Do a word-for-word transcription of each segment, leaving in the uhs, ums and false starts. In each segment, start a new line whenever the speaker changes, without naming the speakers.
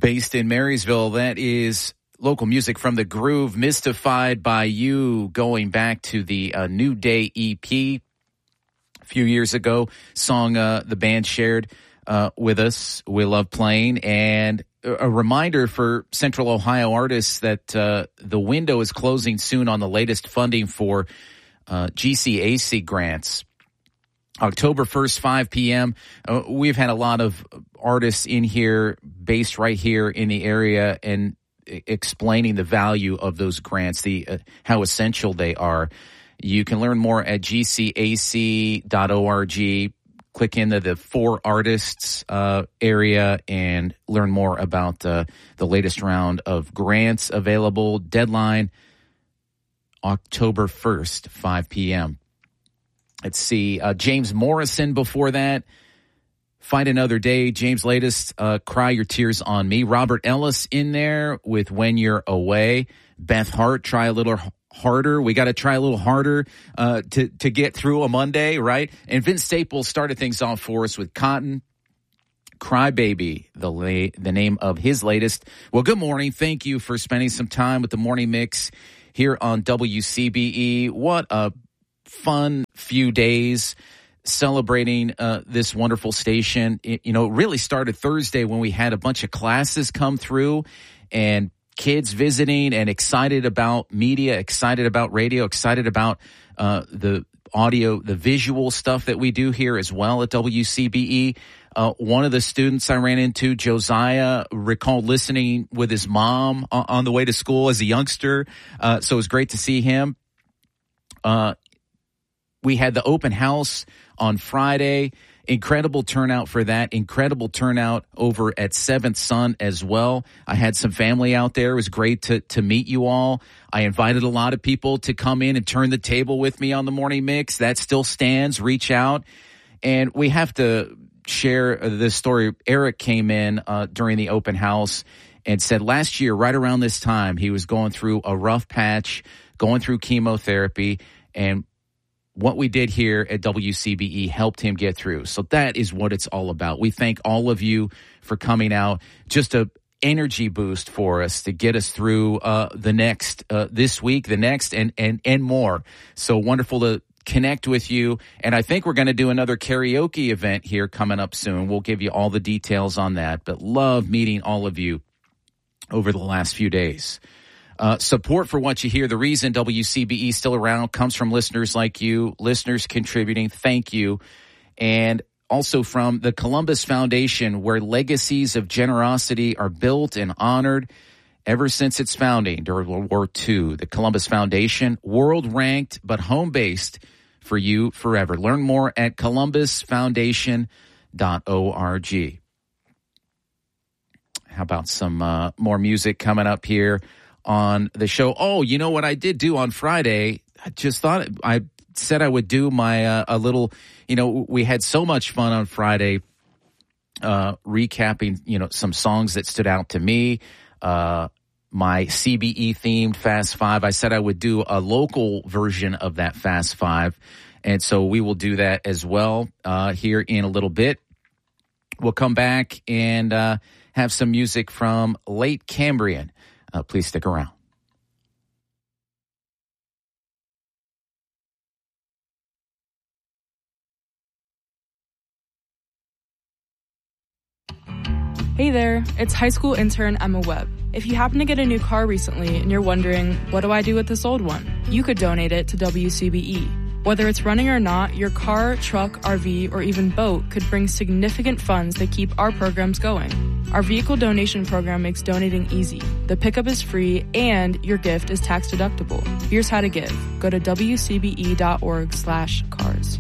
Based in Marysville, that is local music from The Groove, Mystified by You, going back to the uh, New Day E P a few years ago. Song uh, the band shared uh, with us. We love playing. And a reminder for Central Ohio artists that uh, the window is closing soon on the latest funding for uh, G C A C grants. October first, five p.m. Uh, we've had a lot of artists in here, based right here in the area, and explaining the value of those grants, the uh, how essential they are. You can learn more at G C A C dot org. Click into the four artists uh, area and learn more about uh, the latest round of grants available. Deadline, October first, five p.m. Let's see. Uh, James Morrison before that. Find Another Day. James' latest, uh, Cry Your Tears on Me. Robert Ellis in there with When You're Away. Beth Hart, Try a Little Harder. We got to try a little harder uh, to, to get through a Monday, right? And Vince Staples started things off for us with Cotton. Cry Baby, the, la- the name of his latest. Well, good morning. Thank you for spending some time with the Morning Mix here on W C B E. What a fun few days celebrating uh, this wonderful station. It, you know, it really started Thursday when we had a bunch of classes come through and kids visiting and excited about media, excited about radio, excited about uh, the audio, the visual stuff that we do here as well at W C B E. Uh, one of the students I ran into, Josiah, recalled listening with his mom on, on the way to school as a youngster. Uh, so it was great to see him. Uh, We had the open house on Friday. Incredible turnout for that. Incredible turnout over at Seventh Son as well. I had some family out there. It was great to, to meet you all. I invited a lot of people to come in and turn the table with me on the Morning Mix. That still stands. Reach out. And we have to share this story. Eric came in uh, during the open house and said last year, right around this time, he was going through a rough patch, going through chemotherapy, and what we did here at W C B E helped him get through. So that is what it's all about. We thank all of you for coming out. Just a energy boost for us to get us through uh, the next, uh, this week, the next, and, and, and more. So wonderful to connect with you. And I think we're going to do another karaoke event here coming up soon. We'll give you all the details on that. But love meeting all of you over the last few days. Uh, support for what you hear. The reason W C B E is still around comes from listeners like you, listeners contributing. Thank you. And also from the Columbus Foundation, where legacies of generosity are built and honored ever since its founding during World War Two. The Columbus Foundation, world-ranked but home-based for you forever. Learn more at columbus foundation dot org. How about some uh, more music coming up here on the show? Oh, you know what I did do on Friday? I just thought I said I would do my uh, a little, you know, we had so much fun on Friday uh, recapping, you know, some songs that stood out to me. Uh, my C B E themed Fast Five. I said I would do a local version of that Fast Five. And so we will do that as well uh, here in a little bit. We'll come back and uh, have some music from Late Cambrian. Uh, please stick around.
Hey there, it's high school intern Emma Webb. If you happen to get a new car recently and you're wondering, what do I do with this old one? You could donate it to W C B E. Whether it's running or not, your car, truck, R V, or even boat could bring significant funds that keep our programs going. Our vehicle donation program makes donating easy. The pickup is free and your gift is tax deductible. Here's how to give. Go to W C B E dot org slash cars.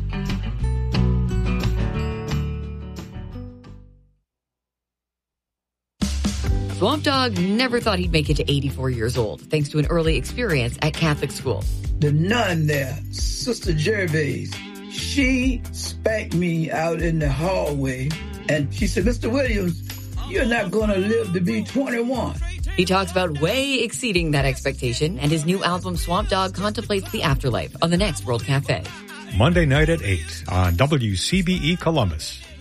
Swamp Dogg never thought he'd make it to eighty-four years old, thanks to an early experience at Catholic school.
The nun there, Sister Gervais, she spanked me out in the hallway, and she said, Mister Williams, you're not going to live to be twenty-one.
He talks about way exceeding that expectation, and his new album, Swamp Dogg, contemplates the afterlife on the next World Cafe.
Monday night at eight on W C B E Columbus.